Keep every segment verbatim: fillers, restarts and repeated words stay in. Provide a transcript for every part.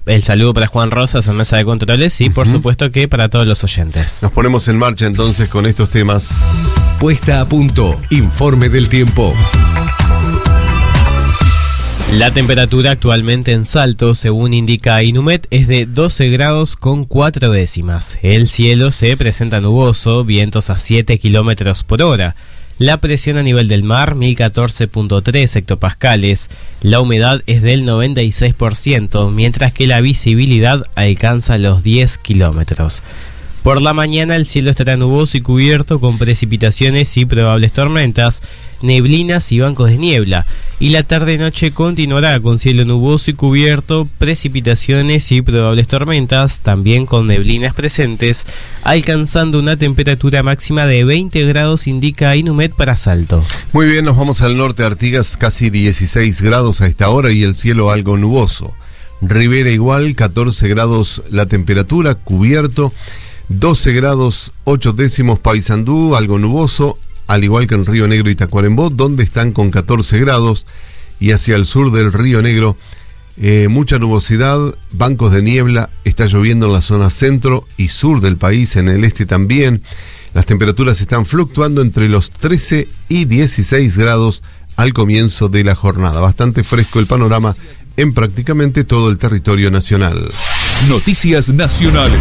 el saludo para Juan Rosas en Mesa de Controles y, uh-huh. por supuesto, que para todos los oyentes. Nos ponemos en marcha entonces con estos temas. Puesta a punto. Informe del tiempo. La temperatura actualmente en Salto, según indica Inumet, es de doce grados con cuatro décimas. El cielo se presenta nuboso, vientos a siete kilómetros por hora. La presión a nivel del mar, mil catorce punto tres hectopascales. La humedad es del noventa y seis por ciento, mientras que la visibilidad alcanza los diez kilómetros. Por la mañana el cielo estará nuboso y cubierto con precipitaciones y probables tormentas, neblinas y bancos de niebla. Y la tarde-noche continuará con cielo nuboso y cubierto, precipitaciones y probables tormentas, también con neblinas presentes, alcanzando una temperatura máxima de veinte grados, indica Inumet para Salto. Muy bien, nos vamos al norte, Artigas, casi dieciséis grados a esta hora y el cielo algo nuboso. Rivera igual, catorce grados la temperatura, cubierto. doce grados ocho décimos Paysandú, algo nuboso, al igual que en Río Negro y Tacuarembó, donde están con catorce grados, y hacia el sur del Río Negro, eh, mucha nubosidad, bancos de niebla, está lloviendo en la zona centro y sur del país, en el este también. Las temperaturas están fluctuando entre los trece y dieciséis grados al comienzo de la jornada. Bastante fresco el panorama en prácticamente todo el territorio nacional. Noticias nacionales.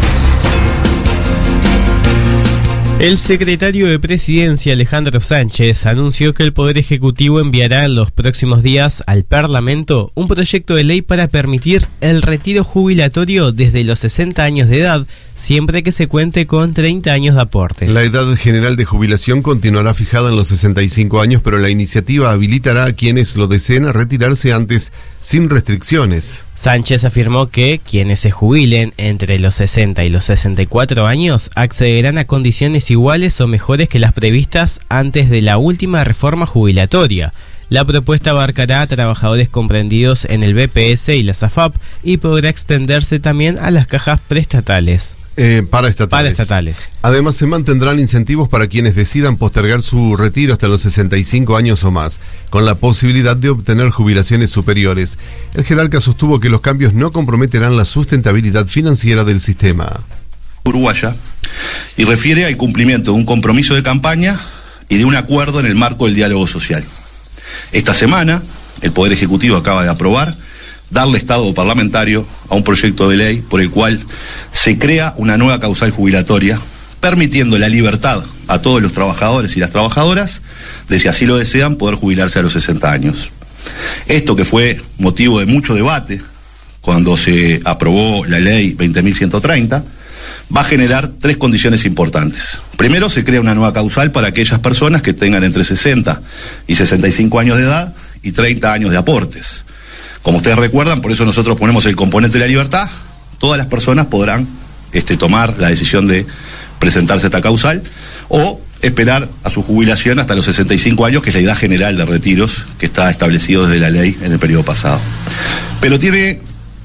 El secretario de Presidencia, Alejandro Sánchez, anunció que el Poder Ejecutivo enviará en los próximos días al Parlamento un proyecto de ley para permitir el retiro jubilatorio desde los sesenta años de edad, siempre que se cuente con treinta años de aportes. La edad general de jubilación continuará fijada en los sesenta y cinco años, pero la iniciativa habilitará a quienes lo deseen a retirarse antes sin restricciones. Sánchez afirmó que quienes se jubilen entre los sesenta y los sesenta y cuatro años accederán a condiciones iguales o mejores que las previstas antes de la última reforma jubilatoria. La propuesta abarcará a trabajadores comprendidos en el B P S y la SAFAP y podrá extenderse también a las cajas preestatales. Eh, para estatales. Para estatales. Además, se mantendrán incentivos para quienes decidan postergar su retiro hasta los sesenta y cinco años o más, con la posibilidad de obtener jubilaciones superiores. El jerarca sostuvo que los cambios no comprometerán la sustentabilidad financiera del sistema. Uruguaya, y refiere al cumplimiento de un compromiso de campaña y de un acuerdo en el marco del diálogo social. Esta semana, el Poder Ejecutivo acaba de aprobar darle estado parlamentario a un proyecto de ley por el cual se crea una nueva causal jubilatoria, permitiendo la libertad a todos los trabajadores y las trabajadoras de, si así lo desean, poder jubilarse a los sesenta años. Esto, que fue motivo de mucho debate cuando se aprobó la ley veinte mil ciento treinta, va a generar tres condiciones importantes. Primero, se crea una nueva causal para aquellas personas que tengan entre sesenta y sesenta y cinco años de edad y treinta años de aportes. Como ustedes recuerdan, por eso nosotros ponemos el componente de la libertad. Todas las personas podrán este, tomar la decisión de presentarse a esta causal o esperar a su jubilación hasta los sesenta y cinco años, que es la edad general de retiros que está establecido desde la ley en el periodo pasado. Pero tiene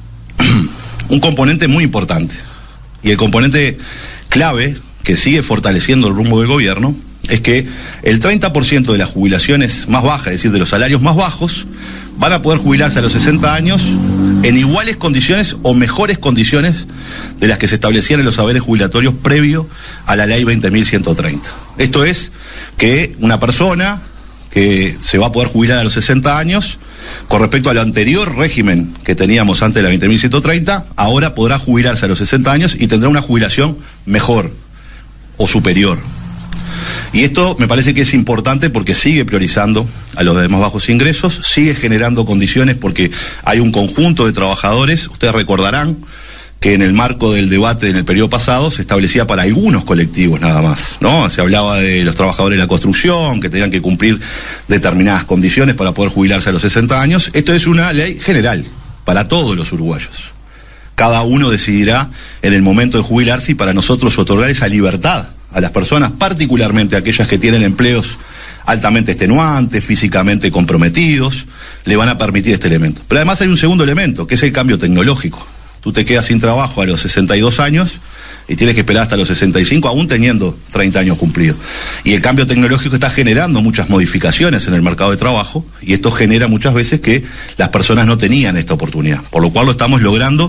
un componente muy importante, y el componente clave que sigue fortaleciendo el rumbo del gobierno es que el treinta por ciento de las jubilaciones más bajas, es decir, de los salarios más bajos, van a poder jubilarse a los sesenta años en iguales condiciones o mejores condiciones de las que se establecían en los haberes jubilatorios previo a la ley veinte mil ciento treinta. Esto es que una persona que se va a poder jubilar a los sesenta años, con respecto al anterior régimen que teníamos antes de la veinte mil ciento treinta, ahora podrá jubilarse a los sesenta años y tendrá una jubilación mejor o superior. Y esto me parece que es importante porque sigue priorizando a los de más bajos ingresos, sigue generando condiciones porque hay un conjunto de trabajadores. Ustedes recordarán que en el marco del debate en el periodo pasado se establecía para algunos colectivos nada más, ¿no? Se hablaba de los trabajadores de la construcción, que tenían que cumplir determinadas condiciones para poder jubilarse a los sesenta años. Esto es una ley general para todos los uruguayos. Cada uno decidirá en el momento de jubilarse, y para nosotros otorgar esa libertad a las personas, particularmente aquellas que tienen empleos altamente extenuantes, físicamente comprometidos, le van a permitir este elemento. Pero además hay un segundo elemento, que es el cambio tecnológico. Tú te quedas sin trabajo a los sesenta y dos años y tienes que esperar hasta los sesenta y cinco, aún teniendo treinta años cumplidos. Y el cambio tecnológico está generando muchas modificaciones en el mercado de trabajo, y esto genera muchas veces que las personas no tenían esta oportunidad, por lo cual lo estamos logrando